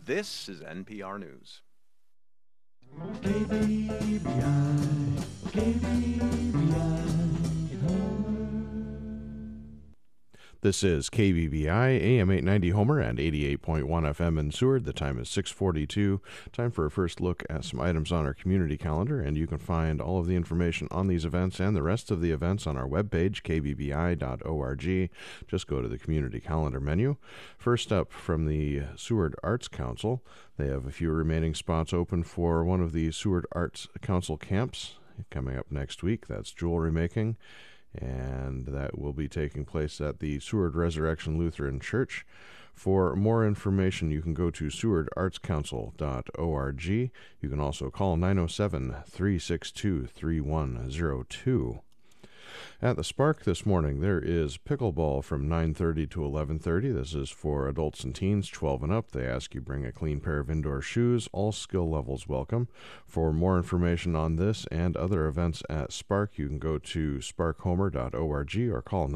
This is NPR News. KBBI, This is KBBI, AM 890 Homer and 88.1 FM in Seward. The time is 6:42. Time for a first look at some items on our community calendar, and you can find all of the information on these events and the rest of the events on our webpage, kbbi.org. Just go to the community calendar menu. First up, from the Seward Arts Council, they have a few remaining spots open for one of the Seward Arts Council camps coming up next week. That's jewelry making, and that will be taking place at the Seward Resurrection Lutheran Church. For more information, you can go to sewardartscouncil.org. You can also call 907-362-3102. At the Spark this morning, there is pickleball from 9:30 to 11:30. This is for adults and teens 12 and up. They ask you bring a clean pair of indoor shoes. All skill levels welcome. For more information on this and other events at Spark, you can go to sparkhomer.org or call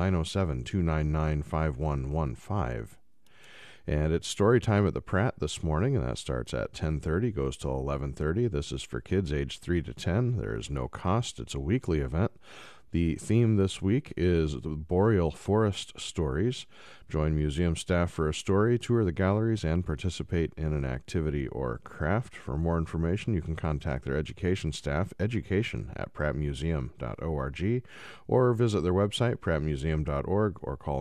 907-299-5115. And it's story time at the Pratt this morning, and that starts at 10:30, goes till 11:30. This is for kids aged 3 to 10. There is no cost. It's a weekly event. The theme this week is the Boreal Forest Stories. Join museum staff for a story, tour the galleries, and participate in an activity or craft. For more information, you can contact their education staff, education@prattmuseum.org, or visit their website, prattmuseum.org, or call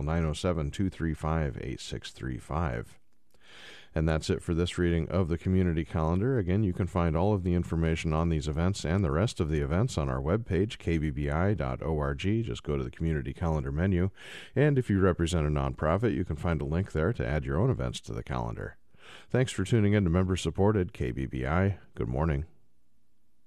907-235-8635. And that's it for this reading of the community calendar. Again, you can find all of the information on these events and the rest of the events on our webpage, kbbi.org. Just go to the community calendar menu. And if you represent a nonprofit, you can find a link there to add your own events to the calendar. Thanks for tuning in to member-supported KBBI. Good morning.